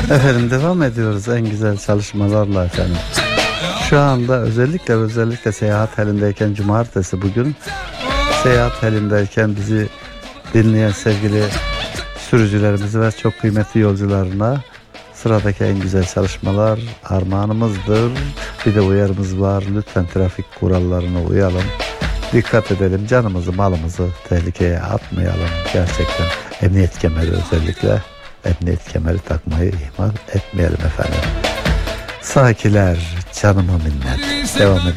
Efendim devam ediyoruz en güzel çalışmalarla efendim. Şu anda özellikle seyahat halindeyken, cumartesi bugün seyahat halindeyken bizi dinleyen sevgili sürücülerimizi ve çok kıymetli yolcularına sıradaki en güzel çalışmalar armağanımızdır. Bir de uyarımız var, lütfen trafik kurallarına uyalım, dikkat edelim, canımızı malımızı tehlikeye atmayalım. Gerçekten emniyet kemeri, özellikle emniyet kemeri takmayı ihmal etmeyelim efendim. Sakiler, canıma minnet. Devam edelim.